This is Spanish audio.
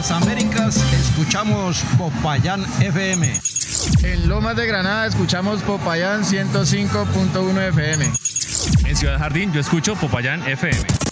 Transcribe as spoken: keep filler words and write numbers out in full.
las Américas escuchamos Popayán F M. En Lomas de Granada escuchamos Popayán ciento cinco punto uno F M. En Ciudad Jardín yo escucho Popayán F M.